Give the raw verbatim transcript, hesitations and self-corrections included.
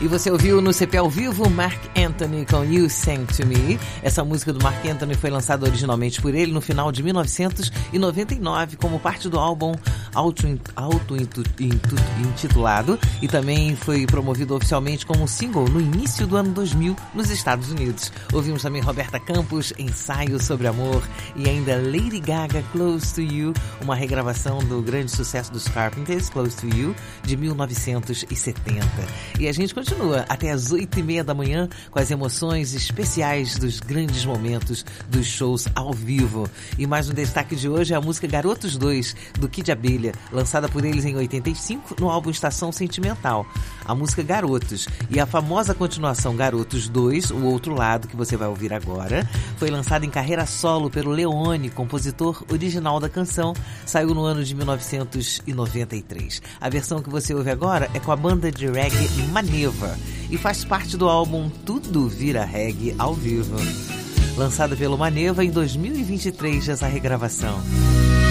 E você ouviu no C P ao vivo Marc Anthony com You Sang To Me. Essa música do Marc Anthony foi lançada originalmente por ele no final de mil novecentos e noventa e nove como parte do álbum auto-intitulado e também foi promovido oficialmente como single no início do ano dois mil nos Estados Unidos. Ouvimos também Roberta Campos, Ensaio sobre Amor, e ainda Lady Gaga, Close To You, uma regravação do grande sucesso dos Carpenters, Close To You, de mil novecentos e setenta. E a gente continua até as oito e meia da manhã com as emoções especiais dos grandes momentos dos shows ao vivo. E mais um destaque de hoje é a música Garotos dois, do Kid Abelha, lançada por eles em oitenta e cinco no álbum Estação Sentimental. A música Garotos e a famosa continuação Garotos dois, o outro lado, que você vai ouvir agora, foi lançada em carreira solo pelo Leone, compositor original da canção. Saiu no ano de mil novecentos e noventa e três. A versão que você ouve agora é com a banda de reggae Maneva e faz parte do álbum Tudo Vira Reggae ao vivo. Lançada pelo Maneva em dois mil e vinte e três, essa regravação.